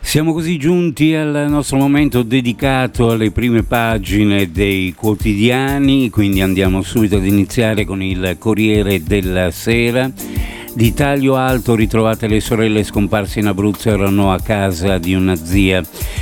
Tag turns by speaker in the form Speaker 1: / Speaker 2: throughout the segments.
Speaker 1: Siamo così giunti al nostro momento dedicato alle prime pagine dei quotidiani, quindi andiamo subito ad iniziare con il Corriere della Sera. Di taglio alto, ritrovate le sorelle scomparse in Abruzzo, erano a casa di una zia.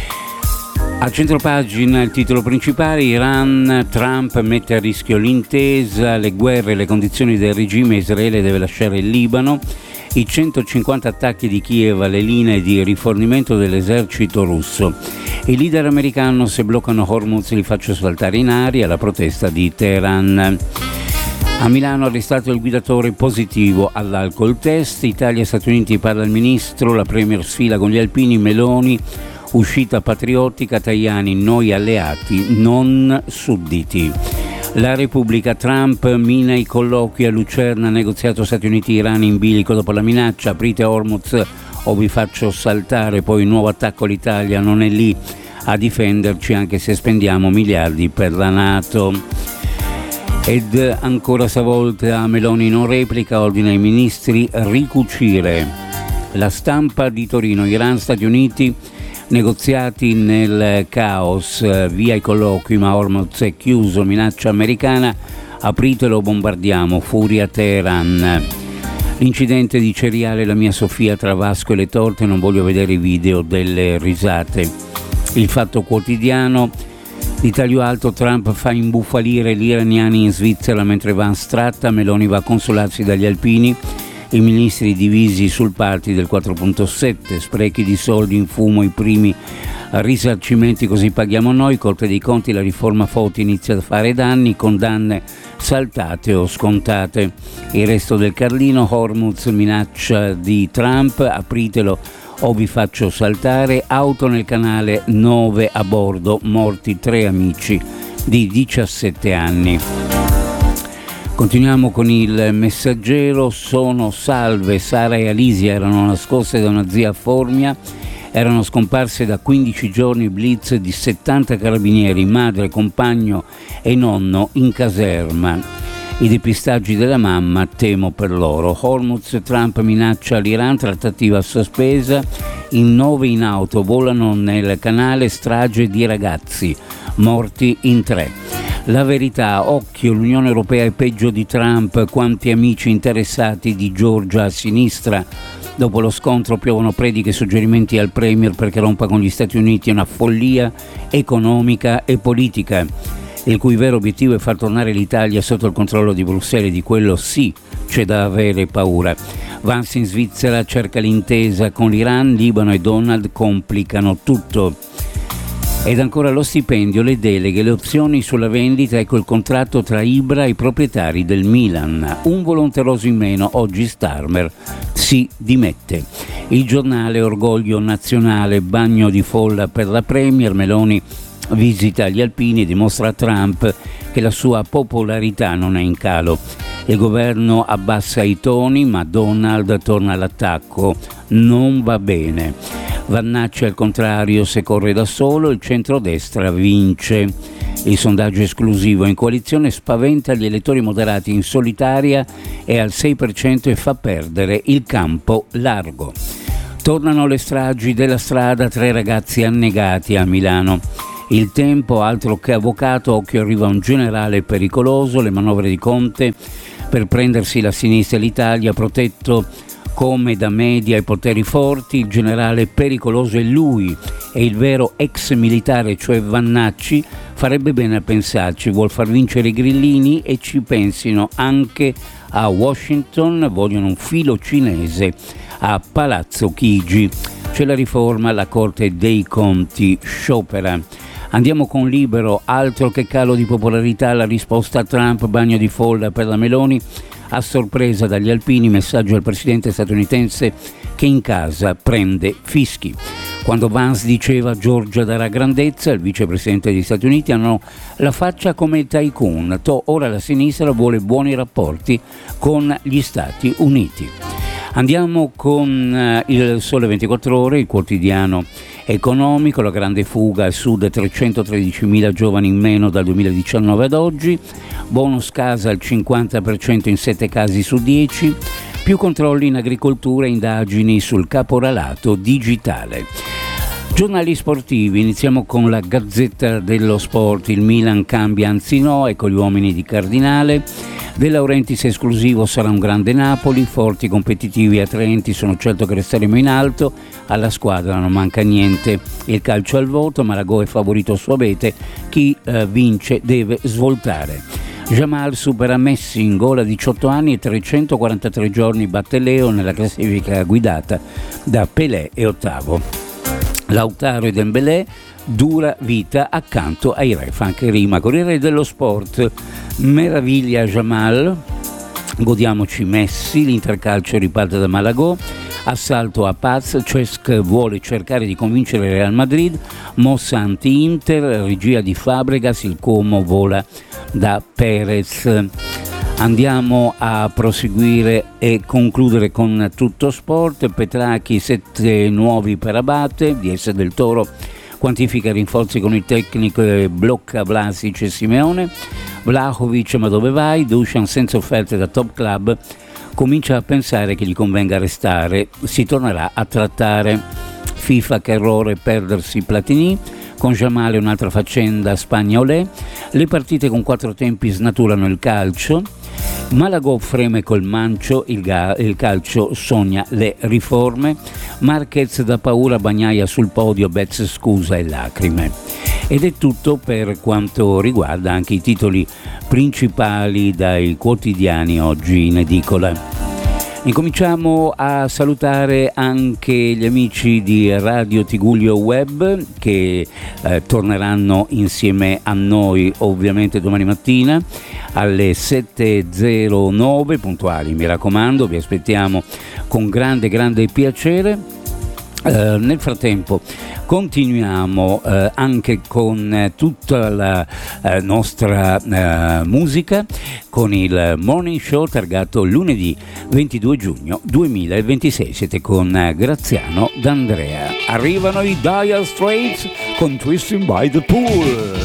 Speaker 1: A centropagina il titolo principale: Iran, Trump mette a rischio l'intesa, le guerre e le condizioni del regime, Israele deve lasciare il Libano. I 150 attacchi di Kiev alle linee di rifornimento dell'esercito russo. Il leader americano: se bloccano Hormuz li faccio saltare in aria, la protesta di Teheran. A Milano arrestato il guidatore positivo all'alcol test. Italia e Stati Uniti, parla il ministro, la premier sfila con gli alpini, Meloni, uscita patriottica, Tajani, noi alleati, non sudditi. La Repubblica, Trump mina i colloqui a Lucerna, negoziato Stati Uniti-Iran in bilico dopo la minaccia, aprite Hormuz o vi faccio saltare, poi nuovo attacco all'Italia, non è lì a difenderci anche se spendiamo miliardi per la NATO. Ed ancora stavolta Meloni non replica, ordina ai ministri ricucire. La Stampa di Torino, Iran, Stati Uniti, negoziati nel caos, via i colloqui ma Hormuz è chiuso, minaccia americana, apritelo, bombardiamo, furia Teheran. L'incidente di Ceriale, la mia Sofia tra Vasco e le torte, non voglio vedere i video delle risate. Il Fatto Quotidiano, di taglio alto, Trump fa imbufalire gli iraniani in Svizzera mentre va astratta, Meloni va a consolarsi dagli alpini. I ministri divisi sul party del 4.7, sprechi di soldi in fumo, i primi risarcimenti così paghiamo noi, Corte dei Conti, la riforma Foti inizia a fare danni, condanne saltate o scontate. Il resto del Carlino, Hormuz, minaccia di Trump, apritelo o vi faccio saltare, auto nel canale, 9 a bordo, morti 3 amici di 17 anni. Continuiamo con il Messaggero, sono salve, Sara e Alisia erano nascoste da una zia a Formia, erano scomparse da 15 giorni, blitz di 70 carabinieri, madre, compagno e nonno in caserma. I depistaggi della mamma, temo per loro. Hormuz, Trump minaccia l'Iran, trattativa sospesa, in 9 in auto volano nel canale, strage di ragazzi, morti in 3. La Verità, occhio, l'Unione Europea è peggio di Trump, quanti amici interessati di Giorgia a sinistra. Dopo lo scontro piovono prediche e suggerimenti al Premier perché rompa con gli Stati Uniti, una follia economica e politica, il cui vero obiettivo è far tornare l'Italia sotto il controllo di Bruxelles, di quello sì c'è da avere paura. Vance in Svizzera cerca l'intesa con l'Iran, Libano e Donald complicano tutto. Ed ancora lo stipendio, le deleghe, le opzioni sulla vendita, ecco il contratto tra Ibra e i proprietari del Milan. Un volonteroso in meno, oggi Starmer si dimette. Il Giornale, orgoglio nazionale, bagno di folla per la Premier, Meloni visita gli alpini e dimostra a Trump che la sua popolarità non è in calo. Il governo abbassa i toni, ma Donald torna all'attacco. Non va bene. Vannacci al contrario, se corre da solo il centrodestra vince. Il sondaggio esclusivo in coalizione spaventa gli elettori moderati, in solitaria è al 6% e fa perdere il campo largo. Tornano le stragi della strada, 3 ragazzi annegati a Milano. Il Tempo, altro che avvocato, occhio arriva un generale pericoloso, le manovre di Conte per prendersi la sinistra e l'Italia, protetto come da media e poteri forti, il generale pericoloso è lui, e il vero ex militare, cioè Vannacci, farebbe bene a pensarci, vuol far vincere i grillini e ci pensino anche a Washington, vogliono un filo cinese a Palazzo Chigi. C'è la riforma, la Corte dei Conti sciopera. Andiamo con Libero, altro che calo di popolarità, la risposta a Trump, bagno di folla per la Meloni, a sorpresa dagli alpini, messaggio al presidente statunitense che in casa prende fischi. Quando Vance diceva Giorgia darà grandezza, il vicepresidente degli Stati Uniti hanno la faccia come il tycoon, ora la sinistra vuole buoni rapporti con gli Stati Uniti. Andiamo con il Sole 24 Ore, il quotidiano economico, la grande fuga al sud, 313.000 giovani in meno dal 2019 ad oggi, bonus casa al 50% in 7 casi su 10, più controlli in agricoltura e indagini sul caporalato digitale. Giornali sportivi, iniziamo con la Gazzetta dello Sport. Il Milan cambia anzi no, ecco gli uomini di Cardinale. De Laurentiis esclusivo sarà un grande Napoli, forti competitivi attraenti, sono certo che resteremo in alto, alla squadra non manca niente. Il calcio al voto, Malagò è favorito su Abete, chi vince deve svoltare. Jamal supera Messi in gol a 18 anni e 343 giorni, batte Leo nella classifica guidata da Pelé e ottavo. Lautaro e Dembélé, dura vita accanto ai re, fa anche rima. Corriere dello Sport, meraviglia Jamal, godiamoci Messi, l'Intercalcio riparte da Malagò, assalto a Paz, Cesc vuole cercare di convincere il Real Madrid, mossa anti-Inter, regia di Fabregas, il Como vola da Perez. Andiamo a proseguire e concludere con Tutto Sport. Petracchi 7 nuovi per Abate, DS del Toro quantifica rinforzi con il tecnico e blocca Vlasic e Simeone. Vlahovic ma dove vai? Dusan senza offerte da top club, comincia a pensare che gli convenga restare, si tornerà a trattare. FIFA che errore perdersi Platini. Con Jamal un'altra faccenda, Spagna-Olè. Le partite con 4 tempi snaturano il calcio. Malagò freme col mancio, il calcio sogna le riforme. Marquez da paura, Bagnaia sul podio, Betz scusa e lacrime. Ed è tutto per quanto riguarda anche i titoli principali dai quotidiani oggi in edicola. Incominciamo a salutare anche gli amici di Radio Tigullio Web che torneranno insieme a noi ovviamente domani mattina alle 7.09 puntuali, mi raccomando, vi aspettiamo con grande piacere. Nel frattempo continuiamo anche con tutta la nostra musica con il Morning Show targato lunedì 22 giugno 2026. Siete con Graziano D'Andrea. Arrivano i Dire Straits con Twisting by the Pool.